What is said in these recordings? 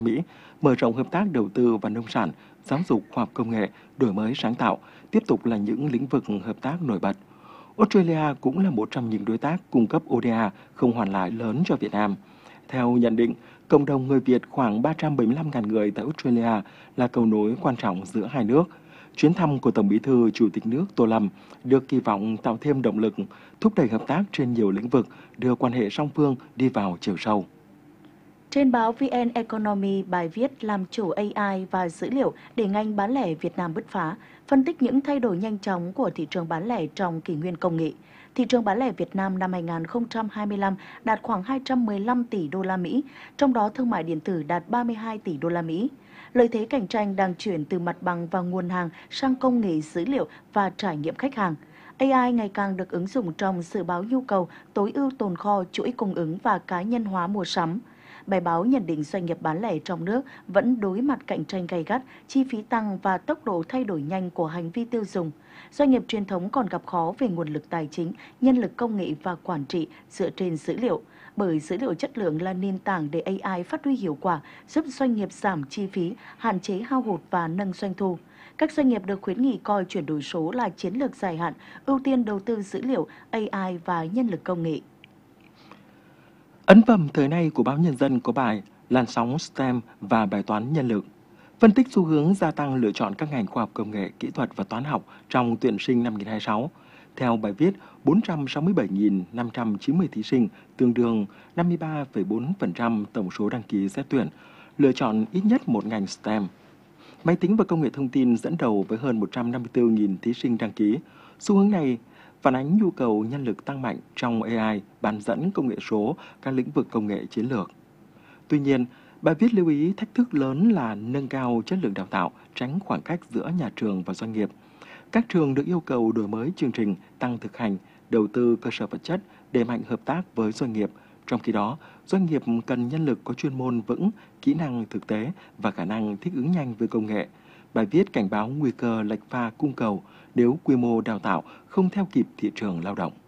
Mỹ, mở rộng hợp tác đầu tư và nông sản, giáo dục, khoa học công nghệ, đổi mới sáng tạo, tiếp tục là những lĩnh vực hợp tác nổi bật. Australia cũng là một trong những đối tác cung cấp ODA không hoàn lại lớn cho Việt Nam. Theo nhận định, cộng đồng người Việt khoảng 375.000 người tại Australia là cầu nối quan trọng giữa hai nước. Chuyến thăm của Tổng Bí thư Chủ tịch nước Tô Lâm được kỳ vọng tạo thêm động lực, thúc đẩy hợp tác trên nhiều lĩnh vực, đưa quan hệ song phương đi vào chiều sâu. Trên báo VN Economy, bài viết làm chủ AI và dữ liệu để ngành bán lẻ Việt Nam bứt phá, phân tích những thay đổi nhanh chóng của thị trường bán lẻ trong kỷ nguyên công nghệ. Thị trường bán lẻ Việt Nam năm 2025 đạt khoảng 215 tỷ đô la Mỹ, trong đó thương mại điện tử đạt 32 tỷ đô la Mỹ. Lợi thế cạnh tranh đang chuyển từ mặt bằng và nguồn hàng sang công nghệ dữ liệu và trải nghiệm khách hàng. AI ngày càng được ứng dụng trong dự báo nhu cầu, tối ưu tồn kho, chuỗi cung ứng và cá nhân hóa mua sắm. Bài báo nhận định doanh nghiệp bán lẻ trong nước vẫn đối mặt cạnh tranh gay gắt, chi phí tăng và tốc độ thay đổi nhanh của hành vi tiêu dùng. Doanh nghiệp truyền thống còn gặp khó về nguồn lực tài chính, nhân lực công nghệ và quản trị dựa trên dữ liệu. Bởi dữ liệu chất lượng là nền tảng để AI phát huy hiệu quả, giúp doanh nghiệp giảm chi phí, hạn chế hao hụt và nâng doanh thu. Các doanh nghiệp được khuyến nghị coi chuyển đổi số là chiến lược dài hạn, ưu tiên đầu tư dữ liệu, AI và nhân lực công nghệ. Ấn phẩm thời nay của báo Nhân dân có bài Làn sóng STEM và bài toán nhân lực, phân tích xu hướng gia tăng lựa chọn các ngành khoa học công nghệ, kỹ thuật và toán học trong tuyển sinh năm 2026. Theo bài viết, 467.590 thí sinh, tương đương 53,4% tổng số đăng ký xét tuyển, lựa chọn ít nhất một ngành STEM. Máy tính và công nghệ thông tin dẫn đầu với hơn 154.000 thí sinh đăng ký. Xu hướng này phản ánh nhu cầu nhân lực tăng mạnh trong AI, bán dẫn công nghệ số, các lĩnh vực công nghệ chiến lược. Tuy nhiên, bài viết lưu ý thách thức lớn là nâng cao chất lượng đào tạo, tránh khoảng cách giữa nhà trường và doanh nghiệp. Các trường được yêu cầu đổi mới chương trình, tăng thực hành, đầu tư cơ sở vật chất, đẩy mạnh hợp tác với doanh nghiệp. Trong khi đó, doanh nghiệp cần nhân lực có chuyên môn vững, kỹ năng thực tế và khả năng thích ứng nhanh với công nghệ. Bài viết cảnh báo nguy cơ lệch pha cung cầu nếu quy mô đào tạo không theo kịp thị trường lao động.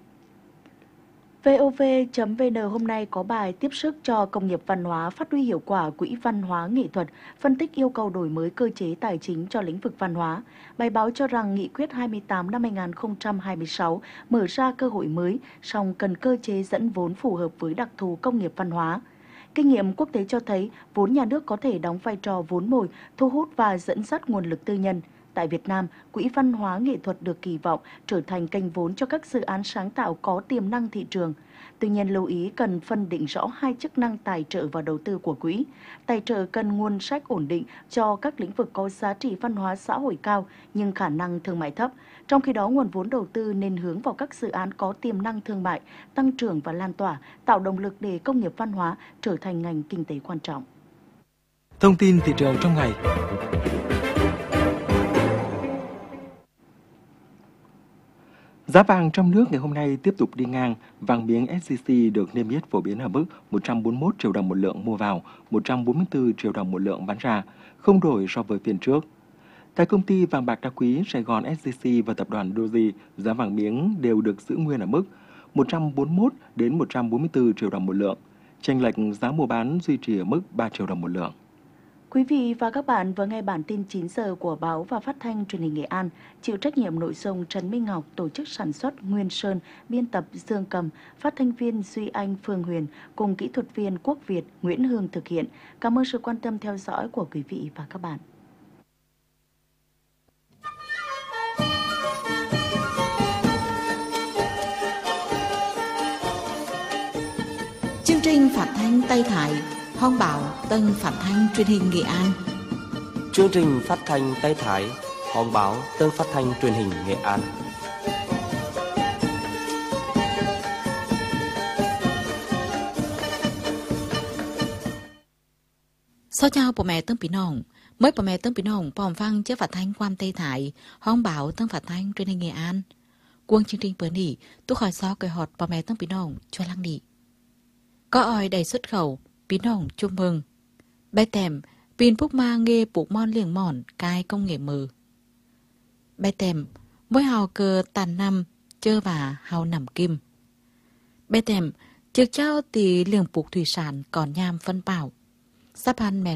VOV.vn hôm nay có bài tiếp sức cho công nghiệp văn hóa phát huy hiệu quả quỹ văn hóa nghệ thuật, phân tích yêu cầu đổi mới cơ chế tài chính cho lĩnh vực văn hóa. Bài báo cho rằng nghị quyết 28 năm 2026 mở ra cơ hội mới, song cần cơ chế dẫn vốn phù hợp với đặc thù công nghiệp văn hóa. Kinh nghiệm quốc tế cho thấy vốn nhà nước có thể đóng vai trò vốn mồi, thu hút và dẫn dắt nguồn lực tư nhân. Tại Việt Nam, Quỹ Văn hóa Nghệ thuật được kỳ vọng trở thành kênh vốn cho các dự án sáng tạo có tiềm năng thị trường. Tuy nhiên, lưu ý cần phân định rõ hai chức năng tài trợ và đầu tư của quỹ. Tài trợ cần nguồn sách ổn định cho các lĩnh vực có giá trị văn hóa xã hội cao nhưng khả năng thương mại thấp. Trong khi đó, nguồn vốn đầu tư nên hướng vào các dự án có tiềm năng thương mại, tăng trưởng và lan tỏa, tạo động lực để công nghiệp văn hóa trở thành ngành kinh tế quan trọng. Thông tin thị trường trong ngày. Giá vàng trong nước ngày hôm nay tiếp tục đi ngang, vàng miếng SJC được niêm yết phổ biến ở mức 141 triệu đồng một lượng mua vào, 144 triệu đồng một lượng bán ra, không đổi so với phiên trước. Tại công ty vàng bạc đá quý Sài Gòn SJC và tập đoàn Doji, giá vàng miếng đều được giữ nguyên ở mức 141 đến 144 triệu đồng một lượng. Chênh lệch giá mua bán duy trì ở mức 3 triệu đồng một lượng. Quý vị và các bạn vừa nghe bản tin 9 giờ của báo và phát thanh truyền hình Nghệ An, chịu trách nhiệm nội dung Trần Minh Ngọc, tổ chức sản xuất Nguyên Sơn, biên tập Dương Cầm, phát thanh viên Duy Anh, Phương Huyền cùng kỹ thuật viên Quốc Việt, Nguyễn Hương thực hiện. Cảm ơn sự quan tâm theo dõi của quý vị và các bạn. Chương trình phát thanh Tây Thái, Hoang Bảo, Tân phát thanh truyền hình Nghệ An. Chương trình phát thanh Tây Thái, Hoang Báo, Tân phát thanh truyền hình Nghệ An. Sau chào bố mẹ Tân Pí Nông, mới bố mẹ Tân Pí Nông bòm phăng chế phát thanh quan Tây Thái, Hoang Bảo, Tân phát thanh truyền hình Nghệ An. Quân chương trình bữa nỉ, tôi khỏi so cười họt bố mẹ Tân Pí Nông cho lăng nỉ. Có oi đầy xuất khẩu, Pí Nông chúc mừng. Bé tèm, pin phúc ma nghề buộc mon liềng mòn, cai công nghệ mờ. Bé tèm, mỗi hào cơ tàn năm, chơ và hào nằm kim. Bé tèm, trước trao thì liềng buộc thủy sản còn nham phân bảo. Sắp ăn mẹ